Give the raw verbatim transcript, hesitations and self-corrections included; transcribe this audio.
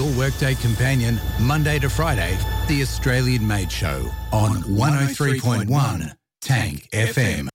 Your workday companion, Monday to Friday, The Australian Made Show on one oh three point one Tank F M.